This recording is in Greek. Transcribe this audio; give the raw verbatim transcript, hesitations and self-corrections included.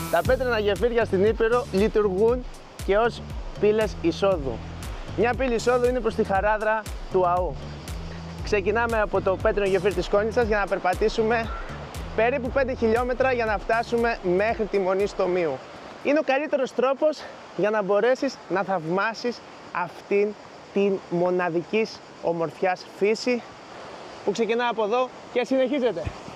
Τα πέτρινα γεφύρια στην Ήπειρο λειτουργούν και ως πύλες εισόδου. Μια πύλη εισόδου είναι προς τη χαράδρα του ΑΟΥ. Ξεκινάμε από το πέτρινο γεφύρι της Κόνιτσας για να περπατήσουμε περίπου πέντε χιλιόμετρα για να φτάσουμε μέχρι τη Μονή Στομίου. Είναι ο καλύτερος τρόπος για να μπορέσεις να θαυμάσεις αυτήν την μοναδικής ομορφιάς φύση που ξεκινά από εδώ και συνεχίζεται.